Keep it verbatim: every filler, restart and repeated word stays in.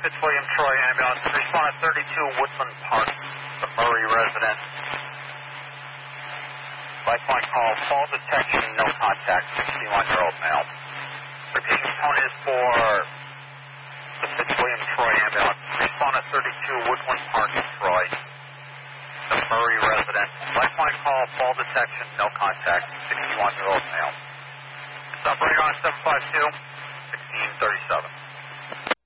Fitzwilliam Troy ambulance. Respond at thirty-two Woodland Park, the Murray residence. Lifeline call, fall detection, no contact, sixty-one-year-old male. Repeating tone is for the Fitzwilliam Troy ambulance. Respond at thirty-two Woodland Park, Troy, the Murray residence. Lifeline call, fall detection, no contact, sixty-one-year-old male. Operator on seven five two, sixteen thirty-seven.